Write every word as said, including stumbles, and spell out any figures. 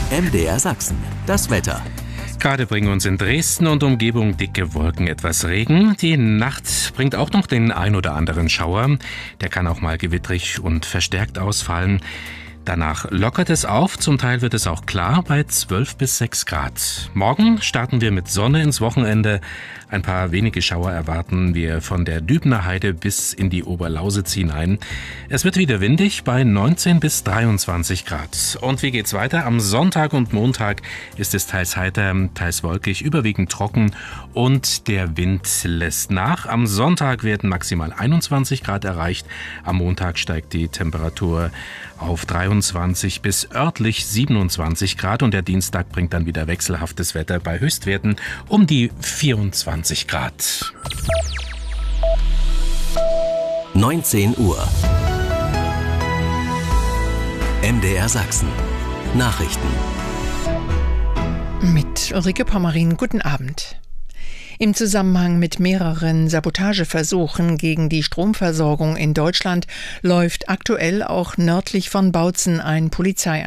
M D R Sachsen, das Wetter. Gerade bringen uns in Dresden und Umgebung dicke Wolken etwas Regen. Die Nacht bringt auch noch den ein oder anderen Schauer. Der kann auch mal gewittrig und verstärkt ausfallen. Danach lockert es auf, zum Teil wird es auch klar bei zwölf bis sechs Grad. Morgen starten wir mit Sonne ins Wochenende. Ein paar wenige Schauer erwarten wir von der Dübener Heide bis in die Oberlausitz hinein. Es wird wieder windig bei neunzehn bis dreiundzwanzig Grad. Und wie geht's weiter? Am Sonntag und Montag ist es teils heiter, teils wolkig, überwiegend trocken und der Wind lässt nach. Am Sonntag werden maximal einundzwanzig Grad erreicht. Am Montag steigt die Temperatur auf dreiundzwanzig bis örtlich siebenundzwanzig Grad und der Dienstag bringt dann wieder wechselhaftes Wetter bei Höchstwerten um die vierundzwanzig Grad. neunzehn Uhr. M D R Sachsen. Nachrichten. Mit Ulrike Pommerin, guten Abend. Im Zusammenhang mit mehreren Sabotageversuchen gegen die Stromversorgung in Deutschland läuft aktuell auch nördlich von Bautzen ein Polizei